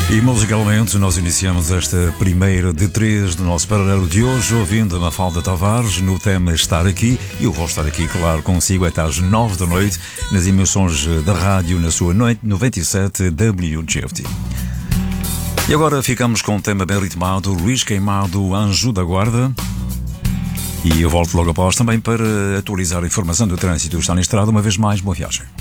E musicalmente nós iniciamos esta primeira de três do nosso paralelo de hoje, ouvindo a Mafalda Tavares no tema Estar Aqui. E eu vou estar aqui, claro, consigo até às 9 da noite, nas emissões da rádio, na sua 97 WGFT. E agora ficamos com um tema bem ritmado, Luís Queimado, Anjo da Guarda. E eu volto logo após também para atualizar a informação do trânsito. Está na estrada, uma vez mais, boa viagem.